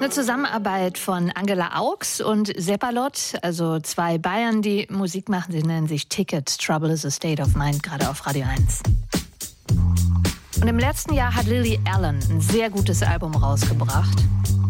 Eine Zusammenarbeit von Angela Augs und Seppalot, also zwei Bayern, die Musik machen. Sie nennen sich Ticket. Trouble is a State of Mind, gerade auf Radio 1. Und im letzten Jahr hat Lily Allen ein sehr gutes Album rausgebracht.